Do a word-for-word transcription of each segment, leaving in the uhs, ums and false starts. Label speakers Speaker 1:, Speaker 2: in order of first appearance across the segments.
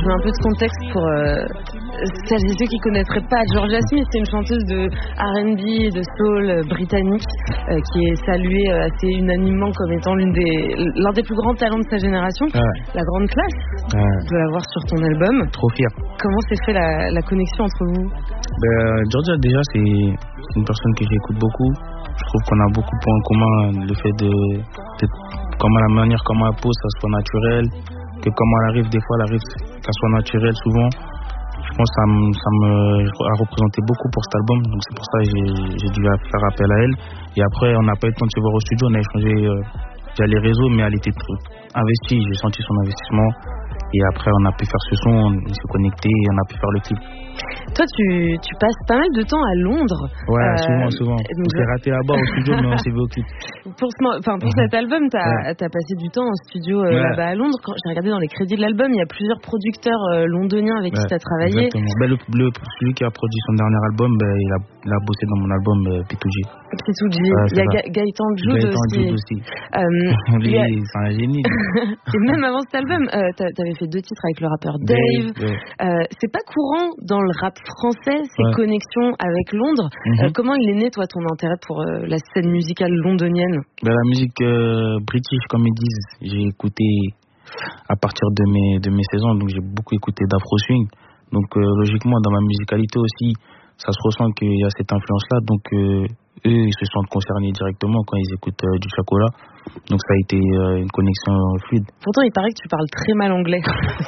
Speaker 1: je mets un peu de contexte pour euh, celles et ceux qui connaîtraient pas Georgia Smith. C'est une chanteuse de R and B et de soul euh, britannique euh, qui est saluée euh, assez unanimement comme étant l'une des, l'un des plus grands talents de sa génération.
Speaker 2: Ouais.
Speaker 1: La grande classe,
Speaker 2: Ouais.
Speaker 1: de l'avoir sur ton album.
Speaker 2: Trop fier.
Speaker 1: Comment s'est fait la, la connexion entre vous?
Speaker 2: Ben, Georgia, déjà, c'est une personne que j'écoute beaucoup. Je trouve qu'on a beaucoup de points en commun. Le fait de, de comment la manière comment elle pose, ça soit naturel. Que comment elle arrive, des fois, elle arrive qu'elle soit naturelle souvent. Je pense que ça me, ça me a représenté beaucoup pour cet album. Donc c'est pour ça que j'ai, j'ai dû faire appel à elle. Et après, on n'a pas eu le temps de se voir au studio. On a échangé euh, via les réseaux, mais elle était investie. J'ai senti son investissement. Et après, on a pu faire ce son, on s'est connecté et on a pu faire le clip.
Speaker 1: Toi, tu, tu passes pas mal de temps à Londres.
Speaker 2: Ouais,
Speaker 1: euh,
Speaker 2: souvent, souvent. On s'est raté là-bas au studio, mais on s'est vu au clip.
Speaker 1: Pour, ce, enfin, pour cet album, t'as,
Speaker 2: Ouais.
Speaker 1: t'as passé du temps en studio euh,
Speaker 2: Ouais.
Speaker 1: là-bas à Londres. Quand j'ai regardé dans les crédits de l'album, il y a plusieurs producteurs euh, londoniens avec
Speaker 2: Ouais,
Speaker 1: qui t'as travaillé.
Speaker 2: Exactement. Ben, le, le, celui qui a produit son dernier album, ben, il, a, il a bossé dans mon album euh, P deux G.
Speaker 1: P deux G.
Speaker 2: Ouais,
Speaker 1: Il y a
Speaker 2: ça.
Speaker 1: Ga- Gaëtan Jude
Speaker 2: Gaëtan
Speaker 1: aussi.
Speaker 2: Jude aussi.
Speaker 1: Euh,
Speaker 2: Lui,
Speaker 1: il y a-
Speaker 2: c'est un génie.
Speaker 1: Et même avant cet album, euh, t'a- t'avais fait deux titres avec le rappeur Dave.
Speaker 2: Dave, ouais.
Speaker 1: Euh, c'est pas courant dans le rap français, ces
Speaker 2: Ouais.
Speaker 1: connexions avec Londres.
Speaker 2: Mhm.
Speaker 1: Euh, comment il est né, toi, ton intérêt pour euh, la scène musicale londonienne?
Speaker 2: Ben, la musique euh, british, comme ils disent, j'ai écouté à partir de mes, de mes seize ans, donc j'ai beaucoup écouté d'Afro Swing. Donc euh, logiquement, dans ma musicalité aussi, ça se ressent qu'il y a cette influence-là. Donc euh, eux, ils se sentent concernés directement quand ils écoutent euh, du Chacola. Donc ça a été euh, une connexion fluide.
Speaker 1: Pourtant, il paraît que tu parles très mal anglais.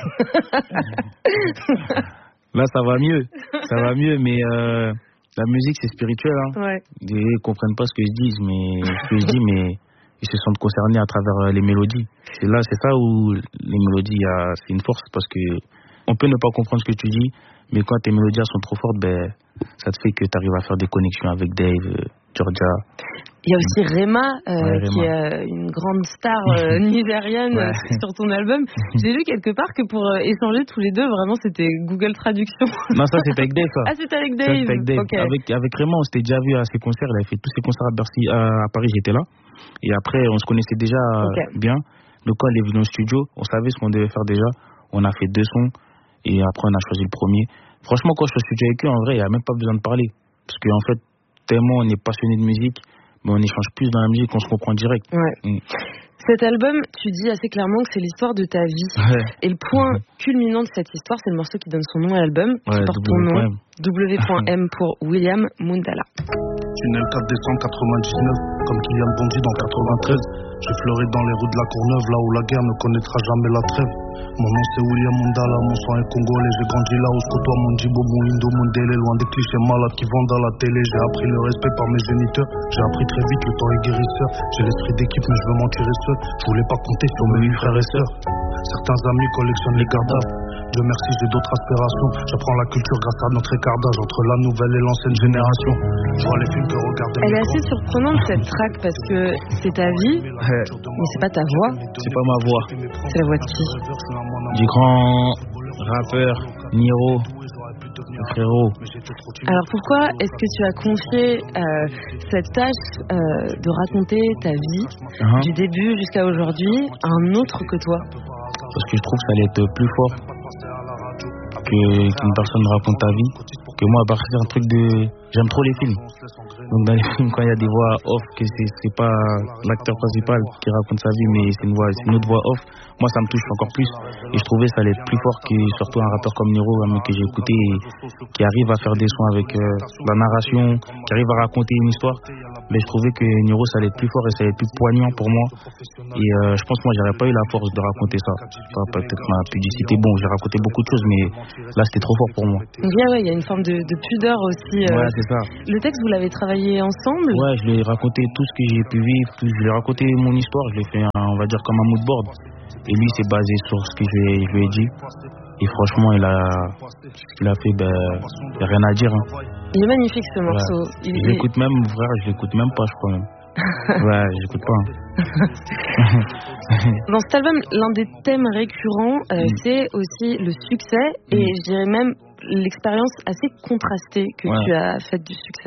Speaker 2: Là, ça va mieux. Ça va mieux, mais euh, la musique, c'est spirituel. Hein.
Speaker 1: Ouais.
Speaker 2: Ils ne comprennent pas ce que je dis, mais, ce que je dis, mais ils se sentent concernés à travers euh, les mélodies. C'est là, c'est ça où les mélodies, euh, c'est une force, parce que on peut ne pas comprendre ce que tu dis, mais quand tes mélodies sont trop fortes, ben, ça te fait que tu arrives à faire des connexions avec Dave, euh, Georgia.
Speaker 1: Il y a aussi Rema, euh,
Speaker 2: Ouais,
Speaker 1: qui
Speaker 2: Rema.
Speaker 1: est euh, une grande star euh, nigériane
Speaker 2: Ouais.
Speaker 1: euh, sur ton album. J'ai lu quelque part que pour euh, échanger tous les deux, vraiment, c'était Google Traduction.
Speaker 2: Non, ça c'était avec Dave, ça.
Speaker 1: Ah, c'était avec
Speaker 2: Ça,
Speaker 1: Dave.
Speaker 2: c'était avec Dave.
Speaker 1: Ok.
Speaker 2: Avec, avec Raymond, on s'était déjà vu à ses concerts. Il avait fait tous ses concerts à Bercy, à, à Paris, j'étais là. Et après, on se connaissait déjà
Speaker 1: Ok.
Speaker 2: bien. Donc quand il est venu au studio, on savait ce qu'on devait faire déjà. On a fait deux sons. Et après, on a choisi le premier. Franchement, quand je suis au studio avec eux, en vrai, il n'y a même pas besoin de parler. Parce qu'en fait, tellement on est passionné de musique, mais on échange plus dans la musique, on se comprend direct.
Speaker 1: Ouais.
Speaker 2: Mm.
Speaker 1: Cet album, tu dis assez clairement que c'est l'histoire de ta vie.
Speaker 2: Ouais.
Speaker 1: Et le point culminant de cette histoire, c'est le morceau qui donne son nom à l'album, qui
Speaker 2: Ouais,
Speaker 1: porte ton
Speaker 2: W
Speaker 1: nom,
Speaker 2: point M.
Speaker 1: W M pour William Mundala.
Speaker 3: Tunnel quatre décembre quatre-vingt-dix-neuf, comme Kylian Bondy dans quatre-vingt-treize. J'ai fleuré dans les rues de la Courneuve, là où la guerre ne connaîtra jamais la trêve. Mon nom c'est William Mundala, mon sang est congolais. J'ai grandi là où je côtoie mon Djibo, mon Indo, mon Délé, loin des clichés malades qui vendent à la télé. J'ai appris le respect par mes géniteurs. J'ai appris très vite, le temps est guérisseur. J'ai l'esprit d'équipe, mais je veux m'en tirer seul. Je voulais pas compter sur mes huit frères et sœurs. Certains amis collectionnent les gardables. Dieu merci, j'ai d'autres aspirations. J'apprends la culture grâce à notre écart d'âge entre la nouvelle et l'ancienne génération. Je vois les films que regardent
Speaker 1: Elle
Speaker 3: mes
Speaker 1: est assez
Speaker 3: grands.
Speaker 1: surprenante cette track parce que c'est ta vie,
Speaker 2: Ouais.
Speaker 1: mais c'est pas ta voix,
Speaker 2: C'est pas ma voix.
Speaker 1: c'est la voix de qui?
Speaker 2: Du grand rappeur, Niro, le frérot.
Speaker 1: Alors pourquoi est-ce que tu as confié euh, cette tâche euh, de raconter ta vie
Speaker 2: Hein.
Speaker 1: du début jusqu'à aujourd'hui à un autre que toi?
Speaker 2: Parce que je trouve que ça allait être plus fort que, qu'une personne raconte ta vie. Que moi, à partir d'un truc de... J'aime trop les films. Donc dans les films, quand il y a des voix off, que c'est, c'est pas l'acteur principal qui raconte sa vie, mais c'est une, voix, c'est une autre voix off, moi ça me touche encore plus. Et je trouvais que ça allait être plus fort que surtout un rappeur comme Niro, un mec que j'ai écouté, et qui arrive à faire des sons avec euh, la narration, qui arrive à raconter une histoire. Mais je trouvais que Niro ça allait être plus fort et ça allait être plus poignant pour moi. Et euh, je pense que moi j'aurais pas eu la force de raconter ça. Enfin, peut-être ma pudicité, bon, j'ai raconté beaucoup de choses, mais là c'était trop fort pour moi.
Speaker 1: Donc là, ouais, il y a une forme de, de pudeur aussi. euh.
Speaker 2: Ouais, c'est ça.
Speaker 1: Le texte, vous l'avez travaillé ensemble?
Speaker 2: Ouais, je lui ai raconté tout ce que j'ai pu vivre, tout- je lui ai raconté mon histoire, je l'ai fait, un, on va dire, comme un mood board. Et lui, c'est basé sur ce que je lui ai, je lui ai dit. Et franchement, il a, il a fait, ben, il y a rien à dire. Hein.
Speaker 1: Il est magnifique ce
Speaker 2: Voilà.
Speaker 1: morceau. Il,
Speaker 2: Je
Speaker 1: il-
Speaker 2: l'écoute même, frère, je l'écoute même pas, je crois même. Ouais, j'écoute pas. Hein.
Speaker 1: Dans cet album, l'un des thèmes récurrents, euh,
Speaker 2: Mm.
Speaker 1: c'est aussi le succès et
Speaker 2: Mm.
Speaker 1: je dirais même l'expérience assez contrastée que
Speaker 2: Ouais.
Speaker 1: tu as faite du succès.